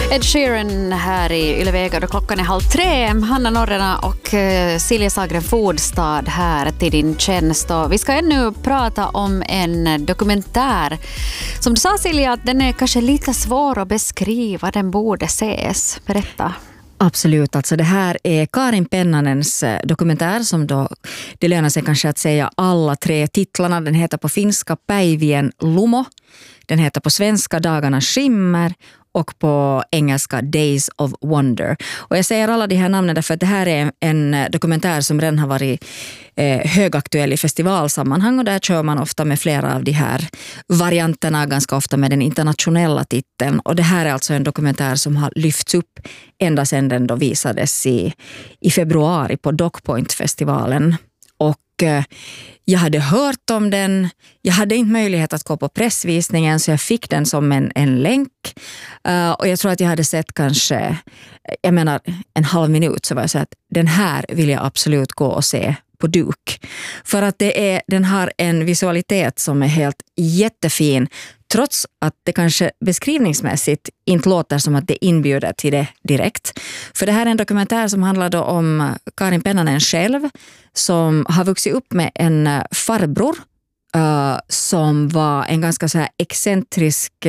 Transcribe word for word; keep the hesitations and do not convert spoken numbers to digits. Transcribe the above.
Ed Sheeran här i Ylevega då klockan är halv tre. Hanna Norrena och Silja Sagren Fordstad här till din tjänst. Och vi ska ännu prata om en dokumentär. Som du sa, Silja, att den är kanske lite svår att beskriva. Den borde ses. Berätta. Absolut, alltså det här är Karin Pennanens dokumentär som då, det lönar sig kanske att säga alla tre titlarna. Den heter på finska Päivien Lumo, den heter på svenska Dagarna skimmer och på engelska Days of Wonder. Och jag säger alla de här namnen därför att det här är en dokumentär som redan har varit eh, högaktuell i festivalsammanhang, och där kör man ofta med flera av de här varianterna, ganska ofta med den internationella titeln. Och det här är alltså en dokumentär som har lyfts upp ända sedan den då visades i, i februari på Dockpoint-festivalen. Och eh, jag hade hört om den, jag hade inte möjlighet att gå på pressvisningen, så jag fick den som en, en länk. Uh, och jag tror att jag hade sett kanske, jag menar en halv minut, så var jag så att den här vill jag absolut gå och se på duk. För att det är, den har en visualitet som är helt jättefin, trots att det kanske beskrivningsmässigt inte låter som att det inbjuder till det direkt. För det här är en dokumentär som handlar då om Karin Pennanen själv, som har vuxit upp med en farbror uh, som var en ganska så här excentrisk